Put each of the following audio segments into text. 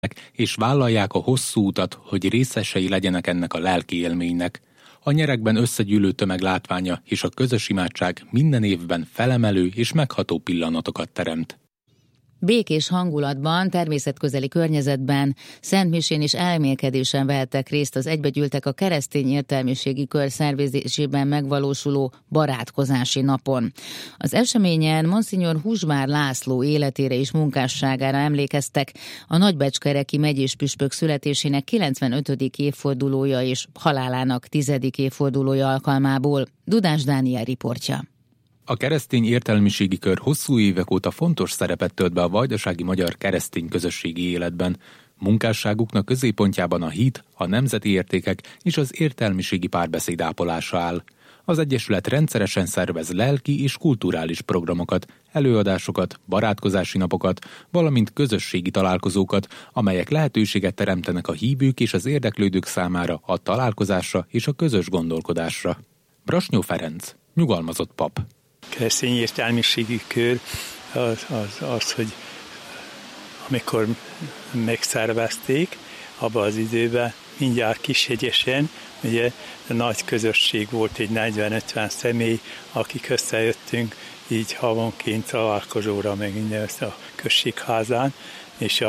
és vállalják a hosszú utat, hogy részesei legyenek ennek a lelki élménynek. A nyerekben összegyűlő tömeg látványa és a közös imádság minden évben felemelő és megható pillanatokat teremt. Békés hangulatban, természetközeli környezetben, szentmisén és elmélkedésen vehettek részt az egybegyűltek a keresztény értelmiségi kör szervezésében megvalósuló barátkozási napon. Az eseményen Monsignor Húsvár László életére és munkásságára emlékeztek a nagybecskereki megyéspüspök születésének 95. évfordulója és halálának 10. évfordulója alkalmából. Dudás Dániel riportja. A keresztény értelmiségi kör hosszú évek óta fontos szerepet tölt be a vajdasági magyar keresztény közösségi életben. Munkásságuknak középpontjában a hit, a nemzeti értékek és az értelmiségi párbeszéd ápolása áll. Az egyesület rendszeresen szervez lelki és kulturális programokat, előadásokat, barátkozási napokat, valamint közösségi találkozókat, amelyek lehetőséget teremtenek a hívők és az érdeklődők számára a találkozásra és a közös gondolkodásra. Brasnyó Ferenc, nyugalmazott pap. Keresztény értelmiségi kör az, hogy amikor megszervezték, abban az időben mindjárt Kishegyesen, ugye nagy közösség volt, egy 40-50 személy, akik összejöttünk így havonként találkozóra, meg minden a községházán, és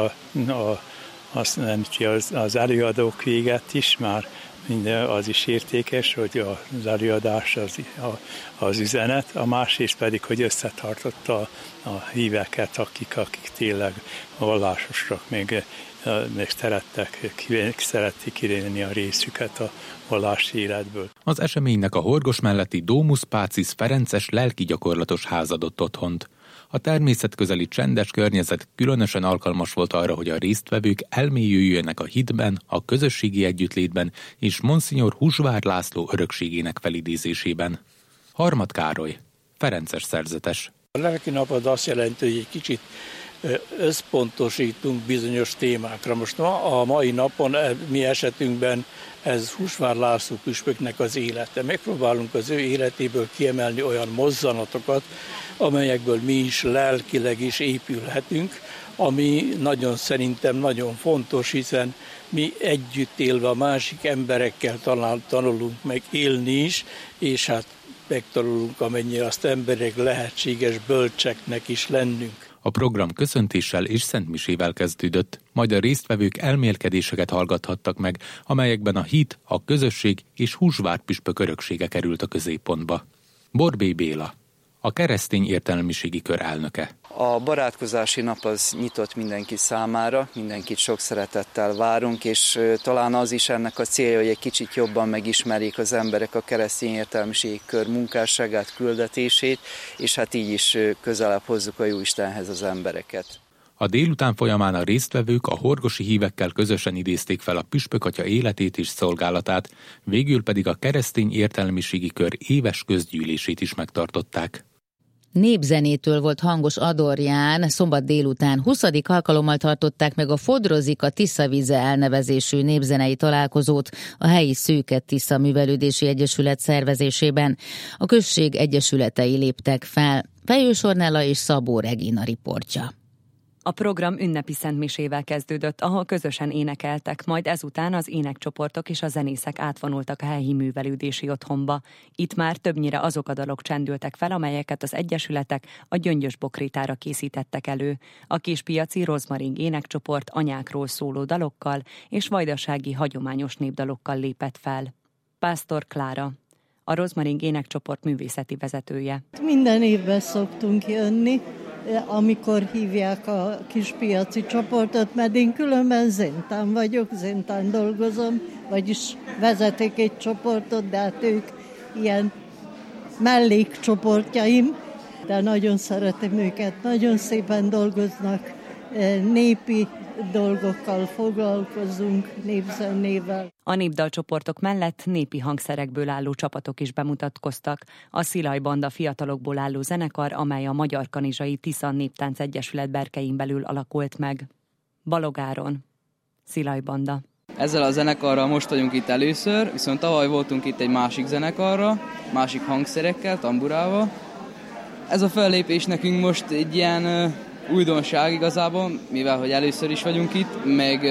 az előadók véget is már minden az is értékes, hogy az előadás az üzenet, a másrészt pedig, hogy összetartotta a híveket, akik tényleg vallásosak, még szerették kivenni a részüket a vallási életből. Az eseménynek a Horgos melletti Domus Pacis Ferences lelki gyakorlatos ház adott otthont. A természetközeli csendes környezet különösen alkalmas volt arra, hogy a résztvevők elmélyüljenek a hitben, a közösségi együttlétben és Monsignor Húsvár László örökségének felidézésében. Harmad Károly, ferences szerzetes. A lelki napod azt jelenti, hogy egy kicsit összpontosítunk bizonyos témákra. Most a mai napon mi esetünkben ez Húsvár László püspöknek az élete. Megpróbálunk az ő életéből kiemelni olyan mozzanatokat, amelyekből mi is lelkileg is épülhetünk, ami szerintem nagyon fontos, hiszen mi együtt élve a másik emberekkel tanulunk meg élni is, és hát megtanulunk, amennyire azt emberek lehetséges bölcseknek is lennünk. A program köszöntéssel és szentmisével kezdődött, majd a résztvevők elmélkedéseket hallgathattak meg, amelyekben a hit, a közösség és Húsvár püspök öröksége került a középpontba. Borbély Béla, a keresztény értelmiségi kör elnöke. A barátkozási nap az nyitott mindenki számára, mindenkit sok szeretettel várunk, és talán az is ennek a célja, hogy egy kicsit jobban megismerjék az emberek a keresztény értelmiségi kör munkásságát, küldetését, és hát így is közelebb hozzuk a Jóistenhez az embereket. A délután folyamán a résztvevők a horgosi hívekkel közösen idézték fel a püspökatya életét és szolgálatát, végül pedig a keresztény értelmiségi kör éves közgyűlését is megtartották. Népzenétől volt hangos Adorján, szombat délután 20. alkalommal tartották meg a Fodrozik a Tiszavize elnevezésű népzenei találkozót a helyi Szőke Tisza Művelődési Egyesület szervezésében. A község egyesületei léptek fel. Fejős Ornella és Szabó Regina riportja. A program ünnepi szentmisével kezdődött, ahol közösen énekeltek, majd ezután az énekcsoportok és a zenészek átvonultak a helyi művelődési otthonba. Itt már többnyire azok a dalok csendültek fel, amelyeket az egyesületek a Gyöngyös Bokrétára készítettek elő. A Kispiaci Rozmaring énekcsoport anyákról szóló dalokkal és vajdasági hagyományos népdalokkal lépett fel. Pásztor Klára, a Rozmaring énekcsoport művészeti vezetője. Minden évben szoktunk jönni, amikor hívják a Kispiaci csoportot, mert én különben zéntán vagyok, zéntán dolgozom, vagyis vezetek egy csoportot, de hát ők ilyen mellékcsoportjaim, de nagyon szeretem őket, nagyon szépen dolgoznak, népi dolgokkal foglalkozunk, népzenével. A népdalcsoportok mellett népi hangszerekből álló csapatok is bemutatkoztak. A Szilaj Banda fiatalokból álló zenekar, amely a Magyar Kanizsai Tisza Néptánc Egyesület berkein belül alakult meg. Balog Áron, Szilaj Banda. Ezzel a zenekarral most vagyunk itt először, viszont tavaly voltunk itt egy másik zenekarra, másik hangszerekkel, tamburával. Ez a fellépés nekünk most egy ilyen újdonság igazából, mivel hogy először is vagyunk itt, meg